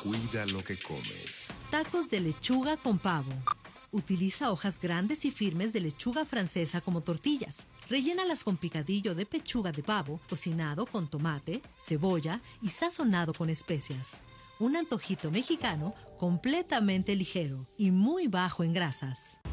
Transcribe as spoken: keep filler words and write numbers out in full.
Cuida lo que comes. Tacos de lechuga con pavo. Utiliza hojas grandes y firmes de lechuga francesa como tortillas. Rellénalas con picadillo de pechuga de pavo, cocinado con tomate, cebolla y sazonado con especias. Un antojito mexicano completamente ligero y muy bajo en grasas.